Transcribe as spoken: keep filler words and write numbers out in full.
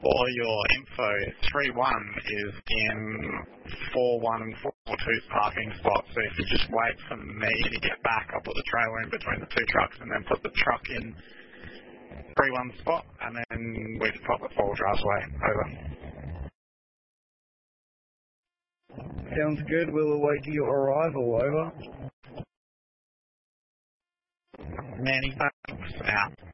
For your info, three one is in four one and four two's parking spot, so if you just wait for me to get back, I'll put the trailer in between the two trucks and then put the truck in three one spot, and then we can pop it forward drive's way. Over. Sounds good. We'll await your arrival. Over. Many thanks. Out.